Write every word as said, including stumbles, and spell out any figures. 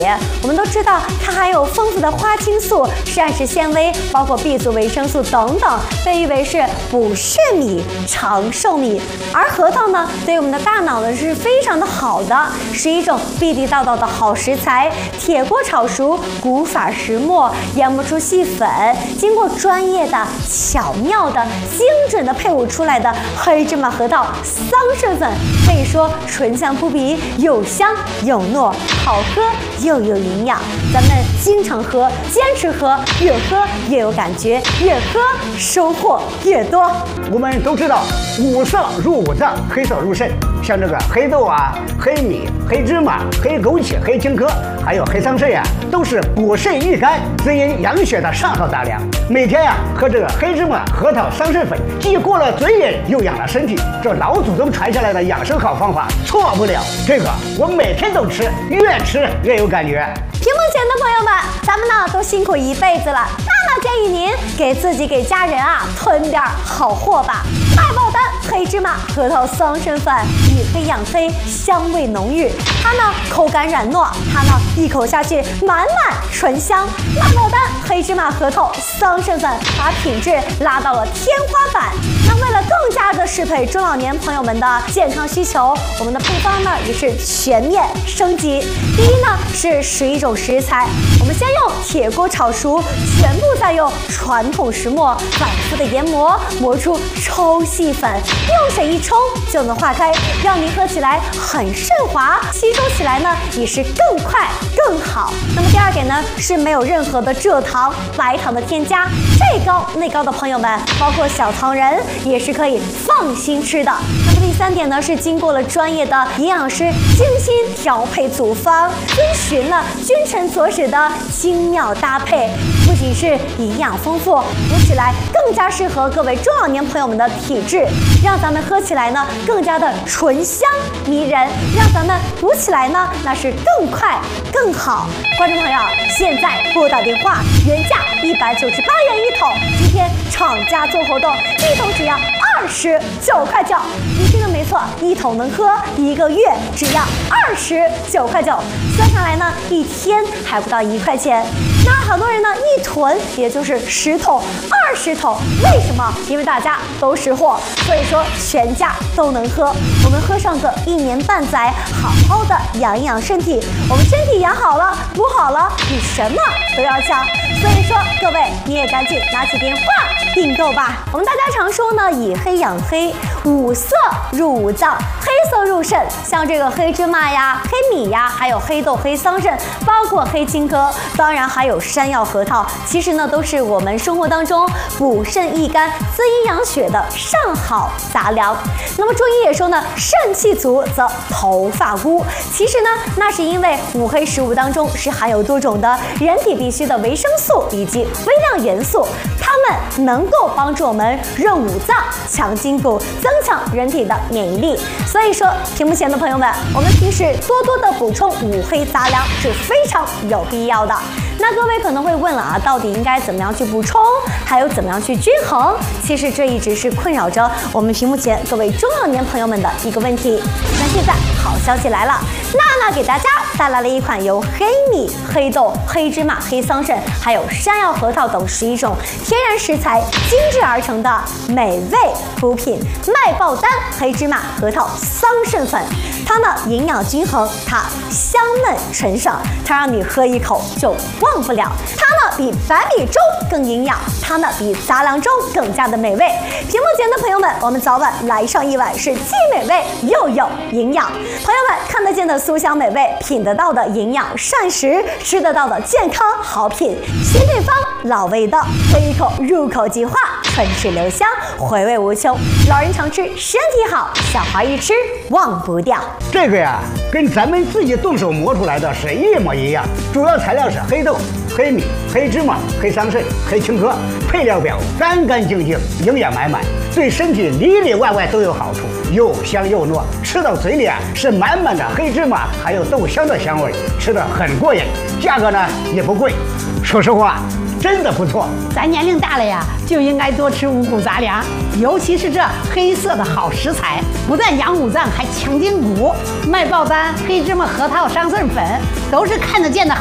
我们都知道，它含有丰富的花青素、膳食纤维，包括 B 族维生素等等，被誉为是补肾米、长寿米。而核桃呢，对我们的大脑呢是非常的好的，是一种地地道道的好食材。铁锅炒熟，古法石磨，研磨出细粉，经过专业的、巧妙的、精准的配伍出来的黑芝麻核桃桑葚粉，可以说醇香扑鼻，有香有糯，好喝又有营养。咱们经常喝，坚持喝，越喝越有感觉，越喝收获越多。 我们都知道，五色入五脏，黑色入肾。像这个黑豆啊、黑米、黑芝麻、黑枸杞、黑青稞，还有黑桑葚呀，都是补肾益肝、滋阴养血的上好杂粮。每天呀，喝这个黑芝麻核桃桑葚粉，既过了嘴瘾，又养了身体。这老祖宗传下来的养生好方法，错不了。这个我每天都吃，越吃越有感觉。 屏幕前的朋友们，咱们呢都辛苦一辈子了，那么建议您给自己给家人啊囤点好货吧。大爆单黑芝麻核桃桑葚粉，以黑养黑，香味浓郁，它呢口感软糯，它呢一口下去满满醇香。大爆单黑芝麻核桃桑葚粉把品质拉到了天花板。那为了更加的适配中老年朋友们的健康需求，我们的配方呢也是全面升级。第一呢是十一种食材，我们先用铁锅炒熟，全部再用传统石磨反复的研磨，磨出抽细粉，用水一冲就能化开，让您喝起来很顺滑，吸收起来呢也是更快更好。那么第二点呢是没有任何的蔗糖、白糖的添加，这高那高的朋友们，包括小糖人也是可以放心吃的。那么第三点呢是经过了专业的营养师精心调配组方，遵循了君臣佐使的精妙搭配，不仅是营养丰富，补起来更加适合各位中老年朋友们的体质，让咱们喝起来呢更加的醇香迷人，让咱们补起来呢那是更快更好。观众朋友，现在拨打电话，原价一百九十八元一桶，今天厂家做活动，一桶只要二十九块九。你听的没错，一桶能喝一个月，只要二十九块九，算下来呢一天还不到一块钱。那好多人呢一囤也就是十桶、二十桶，为什么？因为大家都识货，所以说全家都能喝。我们喝上个一年半载，好好的养一养身体。我们身体养好了，补好了，比什么都要强。所以说，各位你也赶紧拿起电话订购吧。我们大家常说呢，以黑养黑，五色入五脏，黑色入肾。像这个黑芝麻呀、黑米呀，还有黑豆、黑桑葚，包括黑青稞，当然还有山药、核桃，其实呢都是我们生活当中补肾益肝、滋阴养血的上好杂粮。那么中医也说呢，肾气足则头发乌。其实呢，那是因为五黑食物当中是含有多种的人体必需的维生素以及微量元素，它们能够帮助我们润五脏、强筋骨，增强人体的免疫力。所以说，屏幕前的朋友们，我们平时多多的补充五黑杂粮是非常有必要的。那各位可能会问了啊，到底应该怎么样去补充，还有怎么样去均衡？其实这一直是困扰着我们屏幕前各位中老年朋友们的一个问题。那现在好消息来了，娜娜给大家带来了一款由黑米、黑豆、黑芝麻、黑桑葚，还有山药、核桃等十一种天然食材精制而成的美味补品——麦爆丹黑芝麻核桃桑葚粉。它呢营养均衡，它香嫩纯爽，它让你喝一口就忘不了。它呢比白米粥更营养，它呢比杂粮粥更加的美味。屏幕前的朋友们，我们早晚来上一碗，是既美味又有营养。朋友们看得见的酥香美味，品得到的营养膳食，吃得到的健康好品。新配方老味道，喝一口入口即化，唇齿留香，回味无穷。老人常吃，身体好；小孩一吃忘不掉。 这个呀，跟咱们自己动手磨出来的是一模一样，主要材料是黑豆、黑米、黑芝麻、黑桑葚、黑青稞，配料表干干净净，营养满满，对身体里里外外都有好处，又香又糯，吃到嘴里啊是满满的黑芝麻还有豆香的香味，吃得很过瘾，价格呢也不贵。说实话， 真的不错。 咱年龄大了呀，就应该多吃五谷杂粮，尤其是这黑色的好食材，不但养五脏，还强筋骨。卖爆丹、黑芝麻核桃、桑葚粉，都是看得见的。